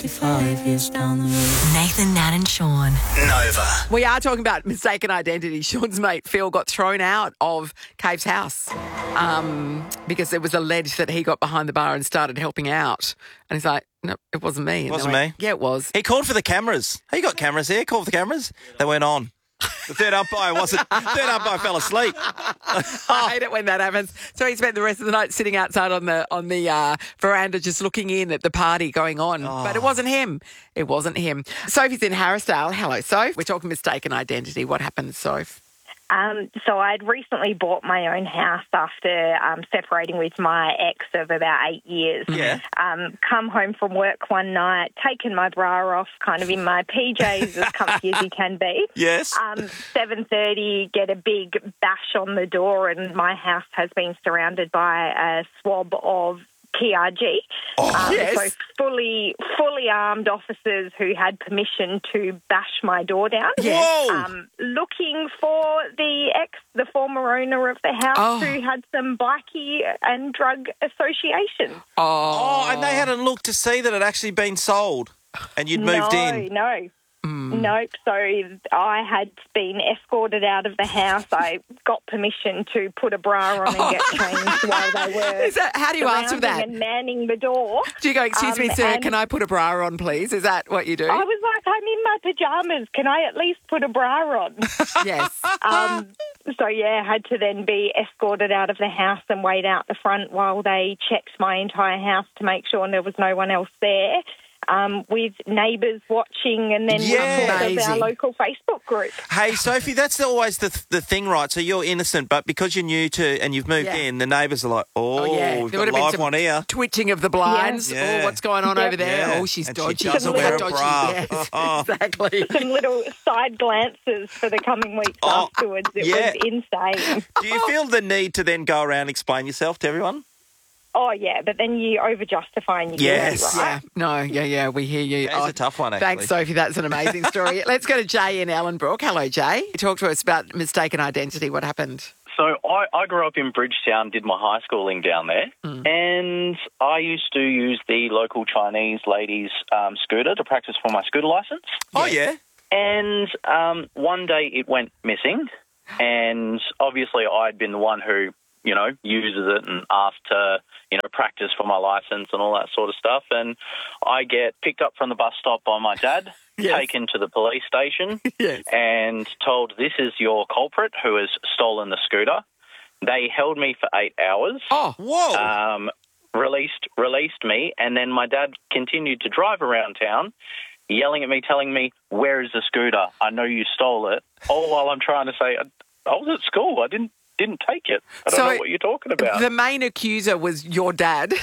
5 years down the road. Nathan, Nat and Sean. Nova. We are talking about mistaken identity. Sean's mate Phil got thrown out of Cave's house because it was alleged that he got behind the bar and started helping out. And he's like, no, it wasn't me. And Wasn't they're like, me. Yeah, it was. He called for the cameras. He got cameras here. Called for the cameras. They went on. The third umpire fell asleep. I hate it when that happens. So he spent the rest of the night sitting outside on the veranda just looking in at the party going on. But it wasn't him. It wasn't him. Sophie's in Harrisdale. Hello, Soph. We're talking mistaken identity. What happened, Soph? So I'd recently bought my own house after separating with my ex of about 8 years. Yeah. Come home from work one night, taken my bra off, kind of in my PJs, as comfy as you can be. Yes. 7:30, get a big bash on the door, and my house has been surrounded by a swab of TRG. Yes. So fully armed officers who had permission to bash my door down. Yes. Whoa. Looking for the former owner of the house who had some bikie and drug associations. Oh, and they hadn't looked to see that it had actually been sold and you'd moved in. No. Nope. So I had been escorted out of the house. I got permission to put a bra on and get changed while they were How do you answer surrounding that? and manning the door. Do you go, excuse me, sir, and can I put a bra on, please? Is that what you do? I was like, I'm in my pajamas. Can I at least put a bra on? Yes. So, yeah, had to then be escorted out of the house and wait out the front while they checked my entire house to make sure there was no one else there. With neighbours watching and then reports of Amazing. our local Facebook group. Hey, Sophie, that's always the thing, right? So you're innocent, but because you're new to and you've moved Yeah. in, the neighbours are like, Yeah. we've There got would a have been live some one here. twitching of the blinds. Yeah. Oh, what's going on over there? Yeah. Oh, she's And she dodgy. doesn't wear a Dodgy. bra. Yes, Oh. exactly. Some little side glances for the coming weeks afterwards. It was insane. Do you feel the need to then go around and explain yourself to everyone? Oh, yeah, but then you over-justify and you Yes. right? Yeah, we hear you. It's a tough one, actually. Thanks, Sophie. That's an amazing story. Let's go to Jay in Ellenbrook. Hello, Jay. Talk to us about mistaken identity. What happened? So I grew up in Bridgetown, did my high schooling down there, and I used to use the local Chinese ladies' scooter to practice for my scooter license. Oh, yeah. And one day it went missing, and obviously I'd been the one who, uses it and asked to, practice for my license and all that sort of stuff. And I get picked up from the bus stop by my dad, Yes. taken to the police station, Yes. and told, this is your culprit who has stolen the scooter. They held me for 8 hours. Oh, Whoa. Released me, and then my dad continued to drive around town, yelling at me, telling me, where is the scooter? I know you stole it. All while I'm trying to say, I was at school. I didn't take it. I don't know what you're talking about. The main accuser was your dad.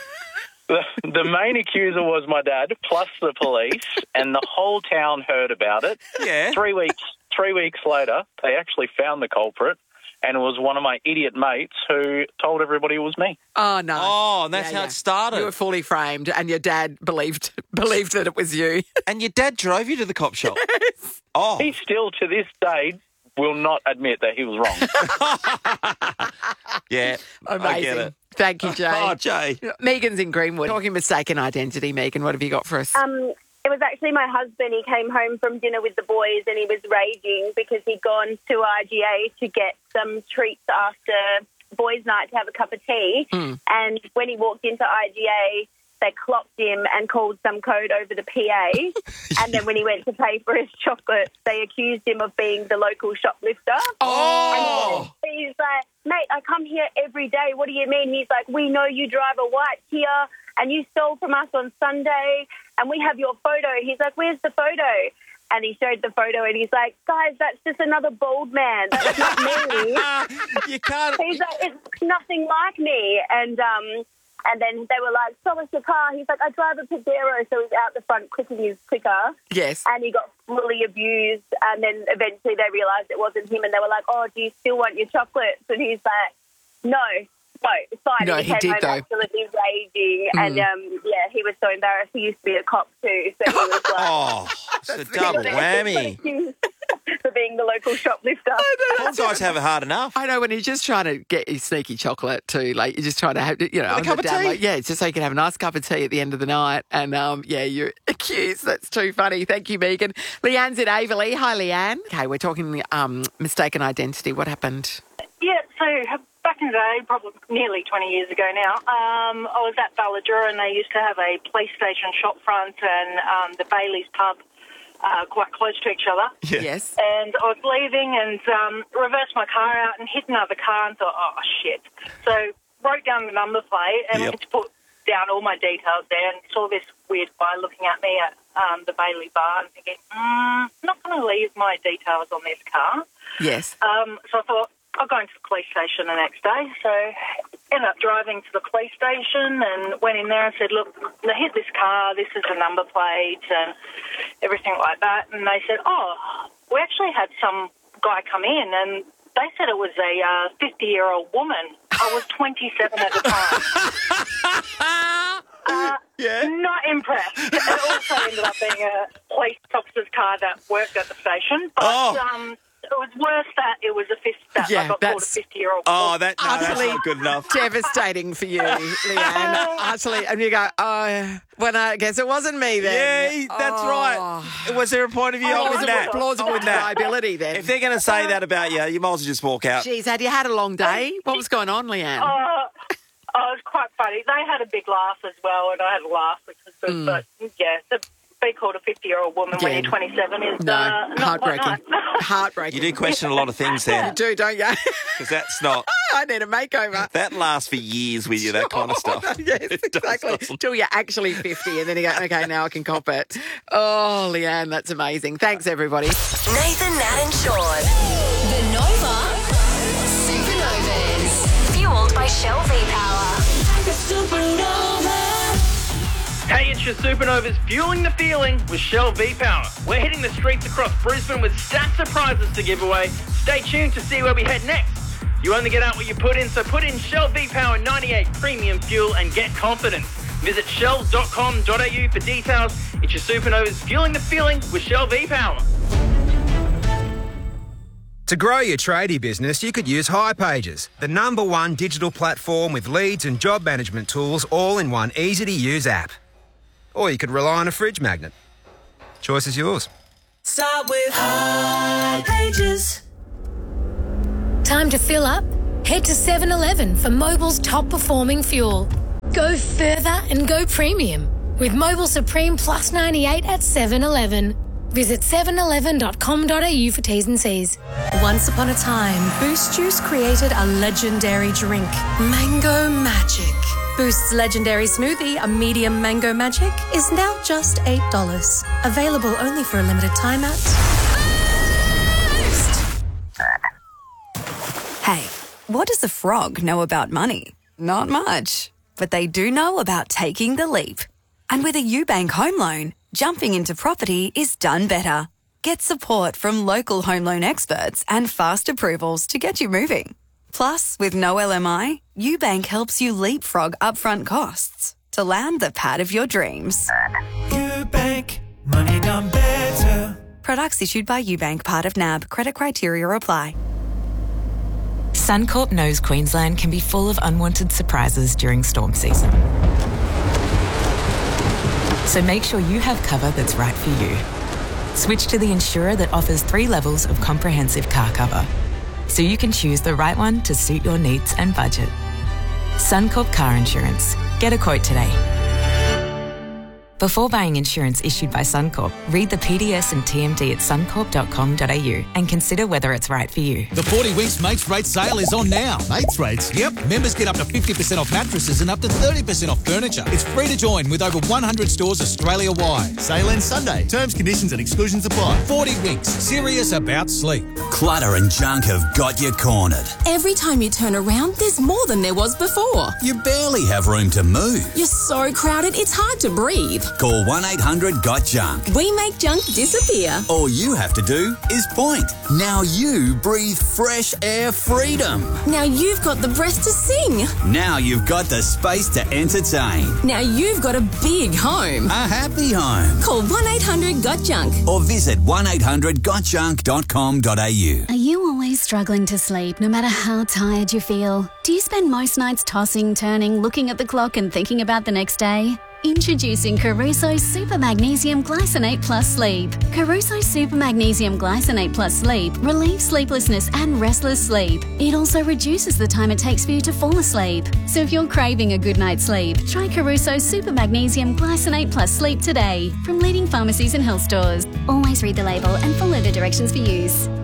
The main accuser was my dad, plus the police, and the whole town heard about it. Yeah. 3 weeks later, they actually found the culprit, and it was one of my idiot mates who told everybody it was me. Oh, no. Oh, and that's how it started. You were fully framed and your dad believed that it was you. And your dad drove you to the cop shop? Yes. Oh. He still, to this day, will not admit that he was wrong. Yeah. Amazing. I get it. Thank you, Jay. Oh, Jay. Megan's in Greenwood. Talking mistaken identity, Megan, what have you got for us? It was actually my husband. He came home from dinner with the boys and he was raging because he'd gone to RGA to get some treats after boys' night to have a cup of tea. And when he walked into RGA, they clocked him and called some code over the PA. And then when he went to pay for his chocolate, they accused him of being the local shoplifter. Oh! And he's like, mate, I come here every day. What do you mean? He's like, we know you drive a white Kia and you stole from us on Sunday and we have your photo. He's like, where's the photo? And he showed the photo and he's like, guys, that's just another bald man. That's not me. You can't... He's like, it looks nothing like me. And then they were like, show us your car. He's like, I drive a Pajero. So he's out the front clicking his clicker. Yes. And he got fully abused. And then eventually they realised it wasn't him. And they were like, oh, do you still want your chocolates? And he's like, no, it's fine. No, and he came did, home though. absolutely raging. And, he was so embarrassed. He used to be a cop too. So he was like... Oh, it's a double whammy. for being the local shoplifter. All guys have it hard enough. I know when you're just trying to get your sneaky chocolate too, like you're just trying to have, you know, a cup of tea. Yeah, it's just so you can have a nice cup of tea at the end of the night. And yeah, you're accused. That's too funny. Thank you, Megan. Leanne's in Averley. Hi, Leanne. Okay, we're talking mistaken identity. What happened? Yeah, so back in the day, probably nearly 20 years ago now, I was at Balladura and they used to have a PlayStation shop front and the Bailey's pub quite close to each other. Yeah. Yes. And I was leaving and reversed my car out and hit another car and thought, oh, shit. So wrote down the number plate and went to put down all my details there and saw this weird guy looking at me at the Bailey bar and thinking, not going to leave my details on this car. Yes. So I thought, I'll go into the police station the next day. So ended up driving to the police station and went in there and said, look, I hit this car, this is the number plate and everything like that. And they said, oh, we actually had some guy come in and they said it was a 50-year-old woman. I was 27 at the time. Not impressed. It also ended up being a police officer's car that worked at the station. But it was worse that it was I got called a 50-year-old. Oh, that's not good enough. Devastating for you, Leanne. Utterly. And you go, well, I guess it wasn't me then. Yeah, that's right. Was there a point of view? Was it plausible deniability then? If they're going to say that about you, you might as well just walk out. Jeez, had you had a long day? What was going on, Leanne? It was quite funny. They had a big laugh as well, and I had a laugh, which was good. But, yeah, to be called a 50-year-old woman when you're 27 is not heartbreaking. quite nice. Heartbreaking. You do question a lot of things then. You do, don't you? Because that's not... I need a makeover. That lasts for years with you, that kind of stuff. Yes, exactly. Till you're actually 50 and then you go, okay, now I can cop it. Oh, Leanne, that's amazing. Thanks, everybody. Nathan, Nat and Sean. The Nova Supernovas. Fueled by Shell V-Power. Hey, it's your Supernovas fueling the feeling with Shell V-Power. We're hitting the streets across Brisbane with stacked surprises to give away. Stay tuned to see where we head next. You only get out what you put in, so put in Shell V-Power 98 Premium Fuel and get confidence. Visit shell.com.au for details. It's your Supernovas fueling the feeling with Shell V-Power. To grow your tradie business, you could use hipages, the #1 digital platform with leads and job management tools all in one easy-to-use app. Or you could rely on a fridge magnet. Choice is yours. Start with hipages. Time to fill up? Head to 7-Eleven for Mobil's top-performing fuel. Go further and go premium with Mobil Supreme Plus 98 at 7-Eleven. Visit 711.com.au for T's and C's. Once upon a time, Boost Juice created a legendary drink, Mango Magic. Boost's legendary smoothie, a medium Mango Magic, is now just $8. Available only for a limited time at Boost. Hey, what does a frog know about money? Not much. But they do know about taking the leap. And with a UBank home loan, jumping into property is done better. Get support from local home loan experts and fast approvals to get you moving. Plus, with no LMI, UBank helps you leapfrog upfront costs to land the pad of your dreams. UBank, money done better. Products issued by UBank, part of NAB. Credit criteria apply. Suncorp knows Queensland can be full of unwanted surprises during storm season. So make sure you have cover that's right for you. Switch to the insurer that offers 3 levels of comprehensive car cover, so you can choose the right one to suit your needs and budget. Suncorp Car Insurance. Get a quote today. Before buying insurance issued by Suncorp, read the PDS and TMD at suncorp.com.au and consider whether it's right for you. The 40 Winks Mates Rate sale is on now. Mates Rates? Yep. Members get up to 50% off mattresses and up to 30% off furniture. It's free to join with over 100 stores Australia-wide. Sale ends Sunday. Terms, conditions and exclusions apply. 40 Winks. Serious about sleep. Clutter and junk have got you cornered. Every time you turn around, there's more than there was before. You barely have room to move. You're so crowded, it's hard to breathe. Call 1-800-GOT-JUNK. We make junk disappear. All you have to do is point. Now you breathe fresh air freedom. Now you've got the breath to sing. Now you've got the space to entertain. Now you've got a big home. A happy home. Call 1-800-GOT-JUNK. Or visit 1-800-GOTJUNK.com.au. Are you always struggling to sleep no matter how tired you feel? Do you spend most nights tossing, turning, looking at the clock and thinking about the next day? Introducing Caruso Super Magnesium Glycinate Plus Sleep. Caruso Super Magnesium Glycinate Plus Sleep relieves sleeplessness and restless sleep. It also reduces the time it takes for you to fall asleep. So if you're craving a good night's sleep, try Caruso Super Magnesium Glycinate Plus Sleep today from leading pharmacies and health stores. Always read the label and follow the directions for use.